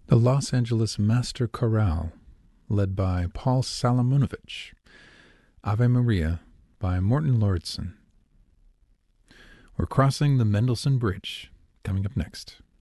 The Los Angeles Master Chorale, led by Paul Salamunovich. Ave Maria by Morton Lauridsen. We're crossing the Mendelssohn Bridge, coming up next.